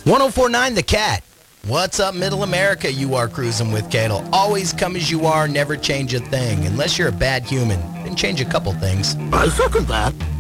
1049 The Cat. What's up, Middle America? You are cruising with Cadle. Always come as you are, never change a thing. Unless you're a bad human, then change a couple things. I second that.